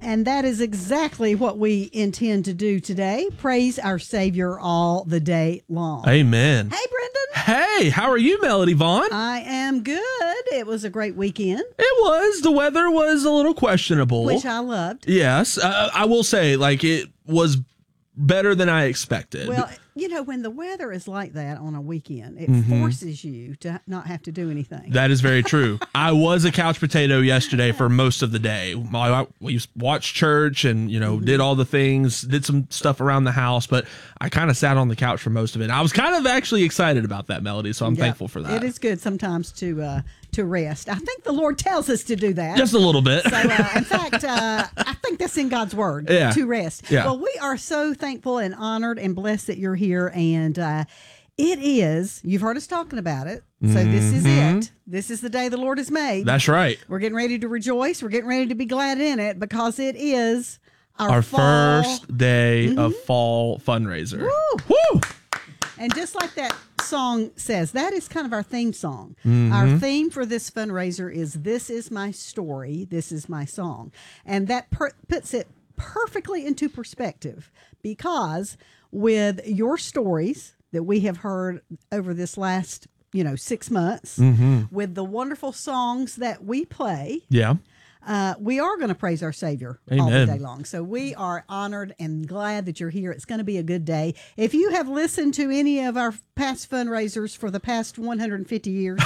And that is exactly what we intend to do today. Praise our Savior all the day long. Amen. Hey, Brendan. Hey, how are you, Melody Vaughn? I am good. It was a great weekend. It was. The weather was a little questionable. Which I loved. Yes. I will say, it was better than I expected. Well, when the weather is like that on a weekend, it forces you to not have to do anything. That is very true. I was a couch potato yesterday for most of the day. We watched church and, did all the things, did some stuff around the house, but I kind of sat on the couch for most of it. I was kind of actually excited about that, Melody, so I'm thankful for that. It is good sometimes to rest. I think the Lord tells us to do that. Just a little bit. So, in fact, I think that's in God's word, to rest. Yeah. Well, we are so thankful and honored and blessed that you're here. And it is, you've heard us talking about it. So this is it. This is the day the Lord has made. That's right. We're getting ready to rejoice. We're getting ready to be glad in it because it is our first day of fall fundraiser. Woo! Woo! And just like that song says, that is kind of our theme song. Our theme for this fundraiser is "This is my story, this is my song." And that puts it perfectly into perspective because with your stories that we have heard over this last, 6 months, with the wonderful songs that we play, we are going to praise our Savior all the day long. So we are honored and glad that you're here. It's going to be a good day. If you have listened to any of our past fundraisers for the past 150 years,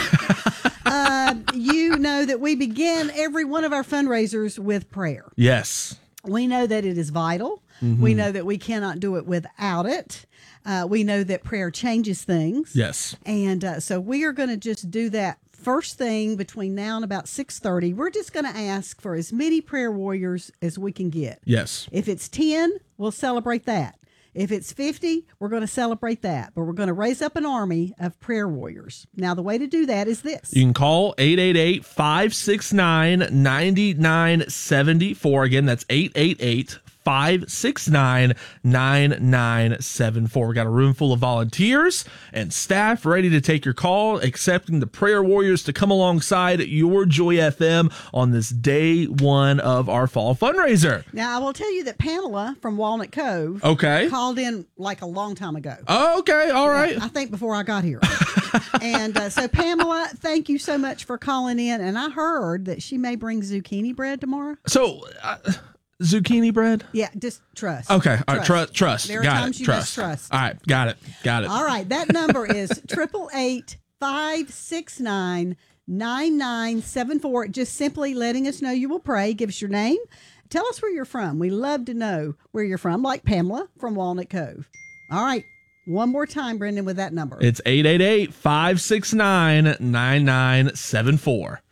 you know that we begin every one of our fundraisers with prayer. Yes. We know that it is vital. We know that we cannot do it without it. We know that prayer changes things. Yes. And so we are going to just do that first thing between now and about 6:30. We're just going to ask for as many prayer warriors as we can get. Yes. If it's 10, we'll celebrate that. If it's 50, we're going to celebrate that. But we're going to raise up an army of prayer warriors. Now, the way to do that is this. You can call 888-569-9974. Again, that's 888-569-9974. We got a room full of volunteers and staff ready to take your call, accepting the prayer warriors to come alongside your Joy FM on this day one of our fall fundraiser. Now, I will tell you that Pamela from Walnut Cove called in like a long time ago. Oh, okay. All right. I think before I got here. And so, Pamela, thank you so much for calling in. And I heard that she may bring zucchini bread tomorrow. So, zucchini bread? Yeah, just trust. Okay. All right. Trust. There are got times it. you must trust. All right. Got it. All right. That number is 888-569-9974. Just simply letting us know you will pray. Give us your name. Tell us where you're from. We love to know where you're from, like Pamela from Walnut Cove. All right. One more time, Brendan, with that number. It's 888-569-9974.